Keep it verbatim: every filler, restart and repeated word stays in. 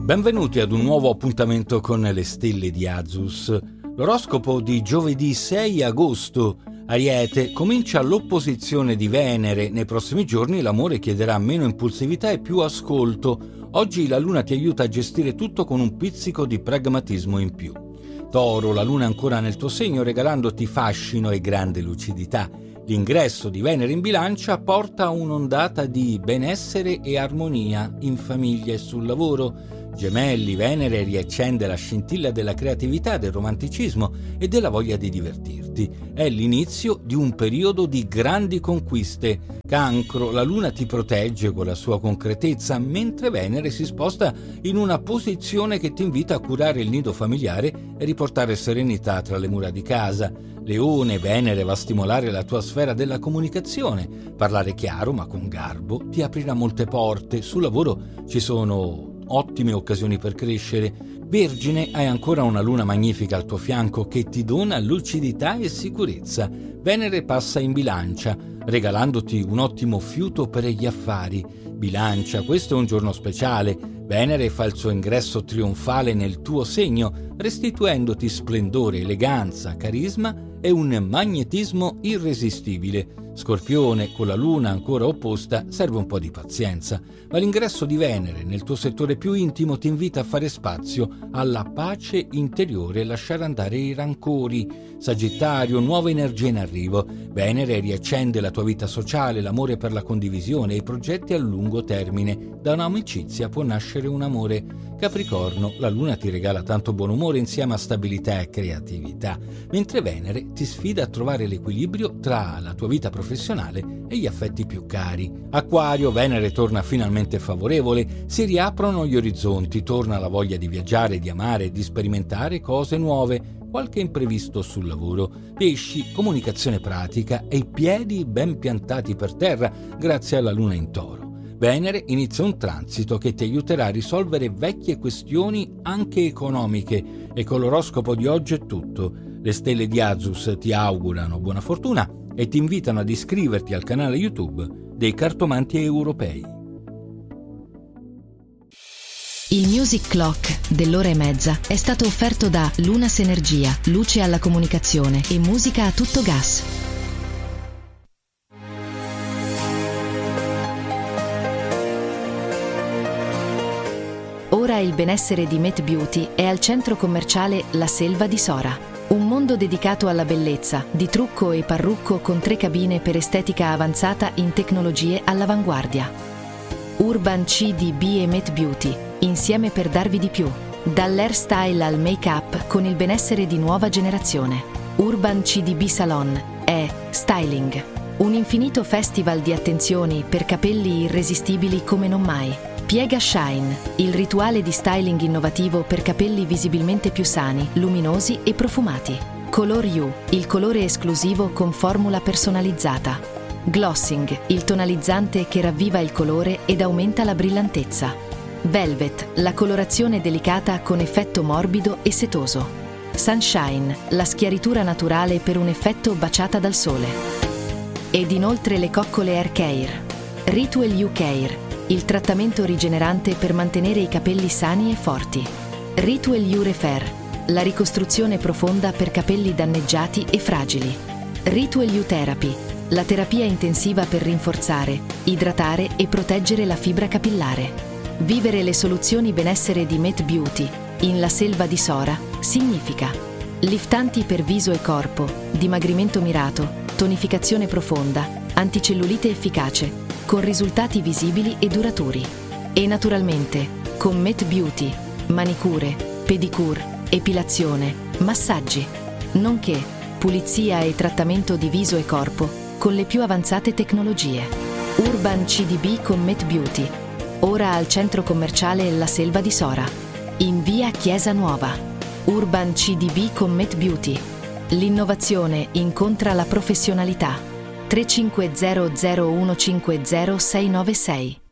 Benvenuti ad un nuovo appuntamento con le stelle di Azus. L'oroscopo di giovedì sei agosto. Ariete, comincia l'opposizione di Venere. Nei prossimi giorni l'amore chiederà meno impulsività e più ascolto. Oggi la Luna ti aiuta a gestire tutto con un pizzico di pragmatismo in più. Toro, la Luna è ancora nel tuo segno regalandoti fascino e grande lucidità. L'ingresso di Venere in Bilancia porta un'ondata di benessere e armonia in famiglia e sul lavoro. Gemelli, Venere riaccende la scintilla della creatività, del romanticismo e della voglia di divertirti. È l'inizio di un periodo di grandi conquiste. Cancro, la Luna ti protegge con la sua concretezza, mentre Venere si sposta in una posizione che ti invita a curare il nido familiare e riportare serenità tra le mura di casa. Leone, Venere va a stimolare la tua sfera della comunicazione. Parlare chiaro ma con garbo ti aprirà molte porte. Sul lavoro ci sono ottime occasioni per crescere. Vergine, hai ancora una Luna magnifica al tuo fianco che ti dona lucidità e sicurezza. Venere passa in Bilancia, regalandoti un ottimo fiuto per gli affari. Bilancia, questo è un giorno speciale. Venere fa il suo ingresso trionfale nel tuo segno, restituendoti splendore, eleganza, carisma e un magnetismo irresistibile. Scorpione, con la Luna ancora opposta, serve un po' di pazienza, ma l'ingresso di Venere nel tuo settore più intimo ti invita a fare spazio alla pace interiore e lasciare andare i rancori. Sagittario, nuova energia in arrivo. Venere riaccende la tua vita sociale, l'amore per la condivisione e i progetti a lungo termine. Da un'amicizia può nascere un amore. Capricorno, la Luna ti regala tanto buon umore insieme a stabilità e creatività, mentre Venere ti sfida a trovare l'equilibrio tra la tua vita professionale e gli affetti più cari. Acquario, Venere torna finalmente favorevole, si riaprono gli orizzonti, torna la voglia di viaggiare, di amare e di sperimentare cose nuove. Qualche imprevisto sul lavoro. Pesci, comunicazione pratica e i piedi ben piantati per terra grazie alla Luna in Toro. Venere inizia un transito che ti aiuterà a risolvere vecchie questioni anche economiche. E con l'oroscopo di oggi è tutto. Le stelle di Azus ti augurano buona fortuna e ti invitano ad iscriverti al canale YouTube dei Cartomanti Europei. Il Music Clock dell'ora e mezza è stato offerto da Lunas Energia, luce alla comunicazione e musica a tutto gas. Ora il benessere di Met Beauty è al centro commerciale La Selva di Sora. Un mondo dedicato alla bellezza, di trucco e parrucco con tre cabine per estetica avanzata in tecnologie all'avanguardia. Urban C D B e Met Beauty, insieme per darvi di più. Dall'hairstyle al make-up con il benessere di nuova generazione. Urban C D B Salon è styling. Un infinito festival di attenzioni per capelli irresistibili come non mai. Piega Shine, il rituale di styling innovativo per capelli visibilmente più sani, luminosi e profumati. Color You, il colore esclusivo con formula personalizzata. Glossing, il tonalizzante che ravviva il colore ed aumenta la brillantezza. Velvet, la colorazione delicata con effetto morbido e setoso. Sunshine, la schiaritura naturale per un effetto baciata dal sole. Ed inoltre le coccole Hair Care. Ritual You Care, il trattamento rigenerante per mantenere i capelli sani e forti. Ritual You Repair, la ricostruzione profonda per capelli danneggiati e fragili. Ritual You Therapy, la terapia intensiva per rinforzare, idratare e proteggere la fibra capillare. Vivere le soluzioni benessere di Met Beauty in La Selva di Sora significa liftanti per viso e corpo, dimagrimento mirato, tonificazione profonda, anticellulite efficace, con risultati visibili e duraturi. E naturalmente, con Met Beauty, manicure, pedicure, epilazione, massaggi, nonché pulizia e trattamento di viso e corpo con le più avanzate tecnologie. Urban C D B con Met Beauty, ora al centro commerciale La Selva di Sora, in via Chiesa Nuova. Urban C D B con Met Beauty. L'innovazione incontra la professionalità. tre cinque zero zero uno cinque zero sei nove sei